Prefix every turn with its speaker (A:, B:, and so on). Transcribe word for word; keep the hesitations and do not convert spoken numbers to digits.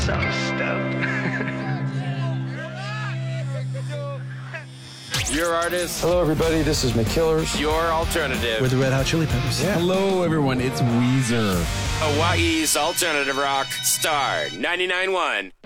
A: So stoked.
B: Your artist.
C: Hello, everybody. This is McKillers.
B: Your alternative.
D: With the Red Hot Chili Peppers.
E: Yeah. Hello, everyone. It's Weezer.
B: Hawaii's alternative rock, Star ninety-nine point one.